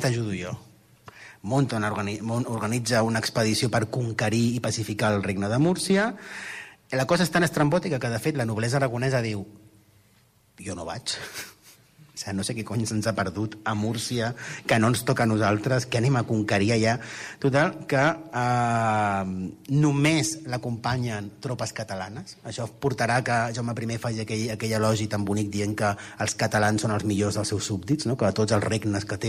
t'ajudo jo. Organitza una expedició per conquerir i pacificar el regne de Múrcia. La cosa és tan estrambòtica que, de fet, la noblesa aragonesa diu jo no vaig. O sigui, no sé què cony se'ns ha perdut a Múrcia, que no ens toca a nosaltres, que anem a conquerir allà. Total, que només l'acompanyen tropes catalanes. Això portarà que Jaume I faci aquell elogi tan bonic dient que els catalans són els millors dels seus súbdits, no? Que de tots els regnes que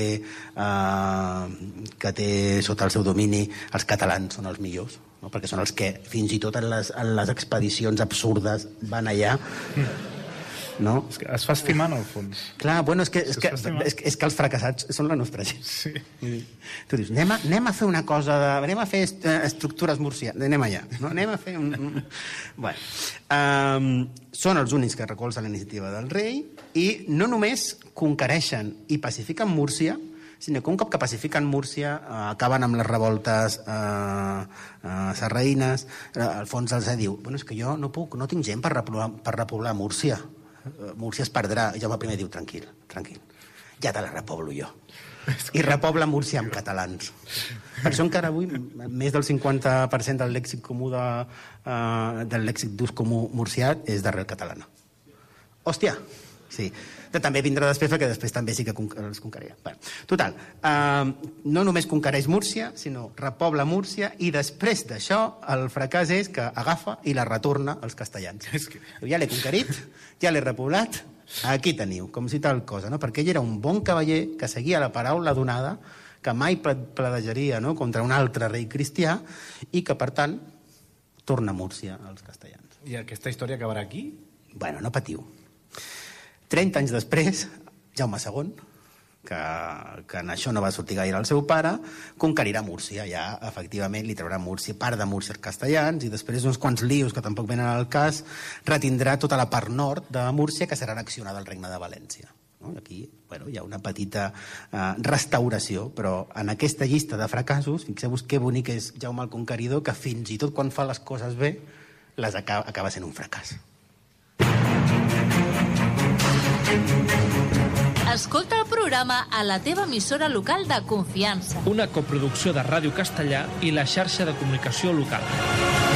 té sota el seu domini, els catalans són els millors, no? Perquè són els que fins i tot en les expedicions absurdes van allà. No? És que es fa estimar, en el fons. Clar, bueno, és que els fracassats són la nostra gent. Sí. Tu dius, anem a fer una cosa, anem a fer estructures murcianes, anem allà, no? Anem a fer Bueno, són els únics que recolzen la iniciativa del rei i no només conquereixen i pacifiquen Múrcia, sinó que un cop que pacifiquen Múrcia acaben amb les revoltes sarraïnes. Alfons els diu, bueno, és que jo no tinc gent per repoblar Múrcia. Múrcia es perdrà. I Jaume I diu, tranquil, ja te la repoblo jo. I repobla Múrcia amb catalans. Per això encara avui més del 50% del lèxic comú del lèxic d'ús comú murcià és d'arrel catalana. Hòstia, sí. També vindrà després, perquè després també sí que els conquerirà. Total, no només conquereix Múrcia, sinó repobla Múrcia, i després d'això el fracàs és que agafa i la retorna als castellans. Ja l'he conquerit, ja l'he repoblat, aquí teniu, com si tal cosa, no? Perquè ell era un bon cavaller que seguia la paraula donada, que mai pledejaria, no?, contra un altre rei cristià, i que, per tant, torna a Múrcia als castellans. I aquesta història acabarà aquí? Bueno, no patiu. 30 anys després, Jaume II, que en això no va sortir gaire el seu pare, conquerirà Múrcia, ja, efectivament, li traurà Múrcia, part de Múrcia als castellans, i després d'uns quants lius que tampoc venen al cas, retindrà tota la part nord de Múrcia, que serà annexionada al Regne de València. Aquí hi ha una petita restauració, però en aquesta llista de fracassos, fixeu-vos que bonic és Jaume el Conqueridor, que fins i tot quan fa les coses bé, les acaba sent un fracàs. Escolta el programa a la teva emissora local de confiança. Una coproducció de Ràdio Castellà i la xarxa de comunicació local.